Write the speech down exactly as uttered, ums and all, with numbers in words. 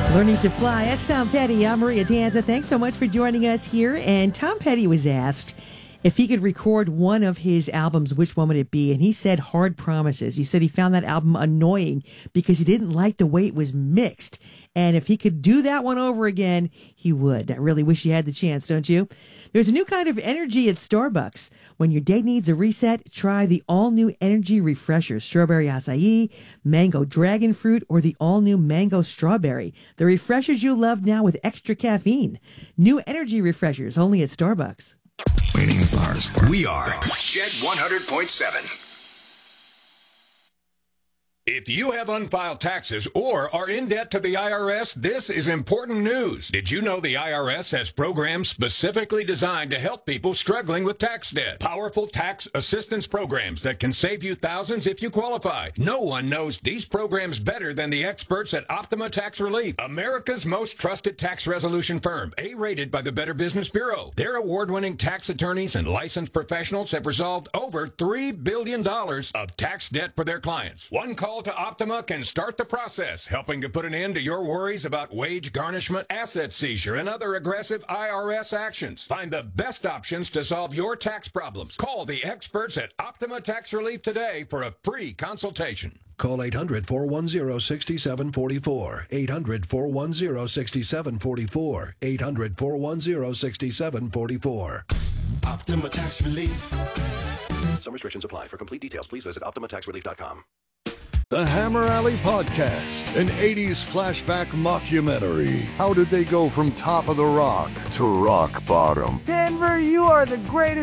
Learning to Fly. That's Tom Petty. I'm Maria Danza. Thanks so much for joining us here. And Tom Petty was asked if he could record one of his albums, which one would it be? And he said Hard Promises. He said he found that album annoying because he didn't like the way it was mixed. And if he could do that one over again, he would. I really wish he had the chance, don't you? There's a new kind of energy at Starbucks. When your day needs a reset, try the all-new Energy Refreshers. Strawberry acai, mango dragon fruit, or the all-new mango strawberry. The refreshers you love now with extra caffeine. New Energy Refreshers, only at Starbucks. Waiting is the hardest part. We are Jet one hundred point seven. If you have unfiled taxes or are in debt to the I R S, this is important news. Did you know the I R S has programs specifically designed to help people struggling with tax debt? Powerful tax assistance programs that can save you thousands if you qualify. No one knows these programs better than the experts at Optima Tax Relief, America's most trusted tax resolution firm, A-rated by the Better Business Bureau. Their award-winning tax attorneys and licensed professionals have resolved over three billion dollars of tax debt for their clients. One call to Optima can start the process, helping to put an end to your worries about wage garnishment, asset seizure, and other aggressive I R S actions. Find the best options to solve your tax problems. Call the experts at Optima Tax Relief today for a free consultation. Call eight hundred, four one zero, six seven four four. eight hundred, four one zero, six seven four four. eight hundred, four one zero, six seven four four. Optima Tax Relief. Some restrictions apply. For complete details, please visit optima tax relief dot com. The Hammer Alley Podcast, an eighties flashback mockumentary. How did they go from top of the rock to rock bottom? Denver, you are the greatest